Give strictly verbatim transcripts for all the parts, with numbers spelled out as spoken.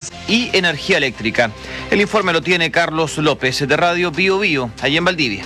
y energía eléctrica. El informe lo tiene Carlos López de Radio Bio Bio, allí en Valdivia.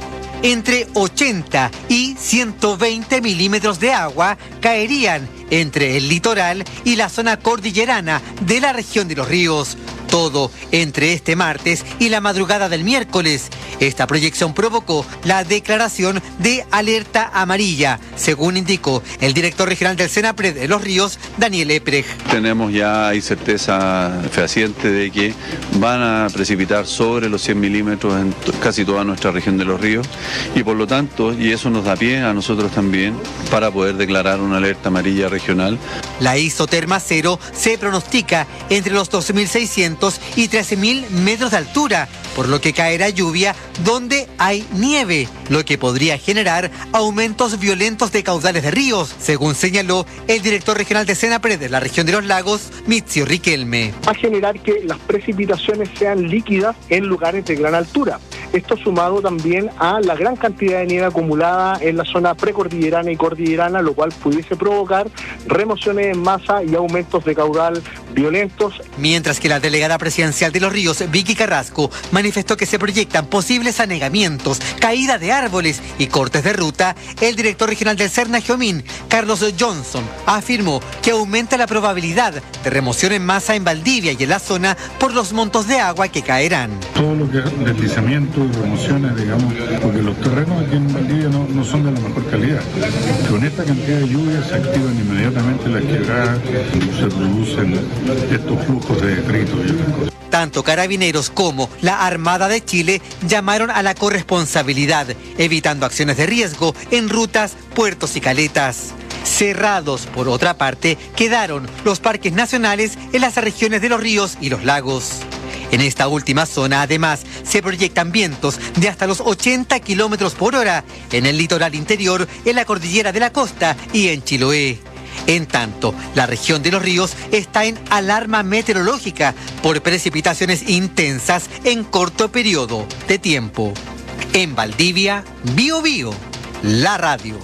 Entre ochenta y ciento veinte milímetros de agua caerían entre el litoral y la zona cordillerana de la región de Los Ríos. Todo entre este martes y la madrugada del miércoles. Esta proyección provocó la declaración de alerta amarilla, según indicó el director regional del Senapred de Los Ríos, Daniel Eprej. Tenemos ya hay certeza fehaciente de que van a precipitar sobre los cien milímetros en casi toda nuestra región de Los Ríos y por lo tanto, y eso nos da pie a nosotros también para poder declarar una alerta amarilla regional. La isoterma cero se pronostica entre los doce mil seiscientos y trece mil metros de altura, por lo que caerá lluvia donde hay nieve, lo que podría generar aumentos violentos de caudales de ríos, según señaló el director regional de Senapred de la región de los lagos, Mizio Riquelme. Va a generar que las precipitaciones sean líquidas en lugares de gran altura. Esto sumado también a la gran cantidad de nieve acumulada en la zona precordillerana y cordillerana, lo cual pudiese provocar remociones en masa y aumentos de caudal violentos. Mientras que la delegada presidencial de Los Ríos, Vicky Carrasco, manifestó que se proyectan posibles anegamientos, caída de árboles y cortes de ruta, el director regional del Serna Geomín, Carlos Johnson, afirmó que aumenta la probabilidad de remoción en masa en Valdivia y en la zona por los montos de agua que caerán. Todo lo que es deslizamiento y remociones, digamos, porque los terrenos aquí en Valdivia no, no son de la mejor calidad. Con esta cantidad de lluvia se activan inmediatamente las quebradas y se producen estos flujos de detritos y otras cosas. Tanto Carabineros como la Armada de Chile llamaron a la corresponsabilidad, evitando acciones de riesgo en rutas, puertos y caletas. Cerrados, por otra parte, quedaron los parques nacionales en las regiones de los ríos y los lagos. En esta última zona, además, se proyectan vientos de hasta los ochenta kilómetros por hora en el litoral interior, en la cordillera de la costa y en Chiloé. En tanto, la región de Los Ríos está en alarma meteorológica por precipitaciones intensas en corto periodo de tiempo. En Valdivia, Bio Bio, la radio.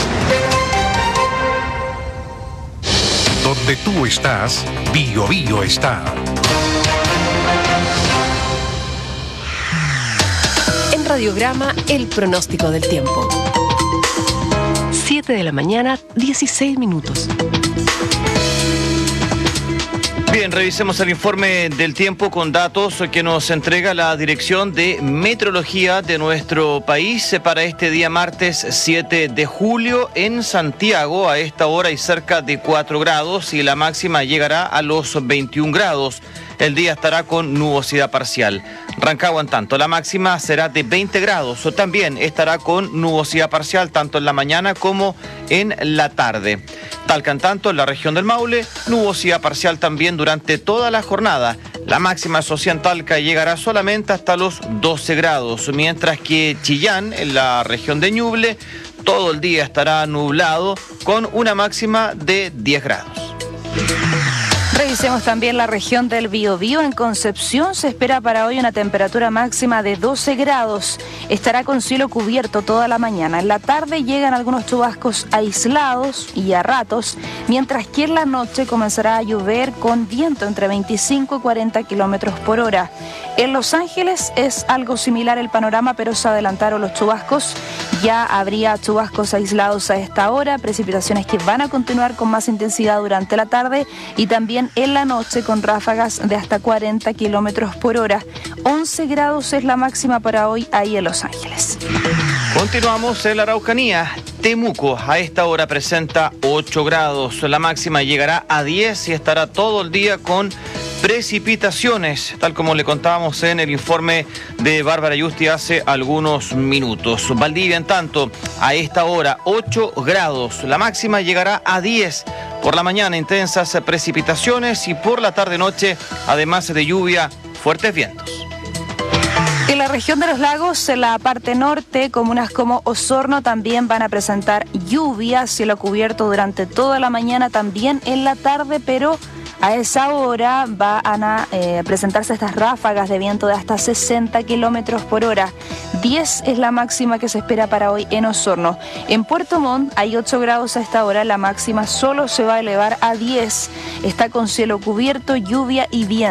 Donde tú estás, Bio Bio está. En Radiograma, el pronóstico del tiempo. siete de la mañana, dieciséis minutos. Bien, revisemos el informe del tiempo con datos que nos entrega la Dirección de Meteorología de nuestro país para este día martes siete de julio en Santiago. A esta hora hay cerca de cuatro grados y la máxima llegará a los veintiún grados. El día estará con nubosidad parcial. Rancagua, en tanto, la máxima será de veinte grados. También estará con nubosidad parcial tanto en la mañana como en la tarde. Talca, en tanto, en la región del Maule, nubosidad parcial también durante toda la jornada. La máxima social en Talca llegará solamente hasta los doce grados, mientras que Chillán, en la región de Ñuble, todo el día estará nublado con una máxima de diez grados. Revisemos también la región del Biobío. En Concepción se espera para hoy una temperatura máxima de doce grados. Estará con cielo cubierto toda la mañana. En la tarde llegan algunos chubascos aislados y a ratos, mientras que en la noche comenzará a llover con viento entre veinticinco y cuarenta kilómetros por hora. En Los Ángeles es algo similar el panorama, pero se adelantaron los chubascos. Ya habría chubascos aislados a esta hora, precipitaciones que van a continuar con más intensidad durante la tarde y también en la noche con ráfagas de hasta cuarenta kilómetros por hora. once grados es la máxima para hoy ahí en Los Ángeles. Continuamos en la Araucanía. Temuco a esta hora presenta ocho grados. La máxima llegará a diez y estará todo el día con precipitaciones, tal como le contábamos en el informe de Bárbara Yusti hace algunos minutos. Valdivia, en tanto, a esta hora ocho grados. La máxima llegará a diez. Por la mañana intensas precipitaciones y por la tarde-noche, además de lluvia, fuertes vientos. En la región de los lagos, en la parte norte, comunas como Osorno también van a presentar lluvia, cielo cubierto durante toda la mañana, también en la tarde, pero a esa hora van a eh, presentarse estas ráfagas de viento de hasta sesenta kilómetros por hora. diez es la máxima que se espera para hoy en Osorno. En Puerto Montt hay ocho grados a esta hora, la máxima solo se va a elevar a diez. Está con cielo cubierto, lluvia y viento.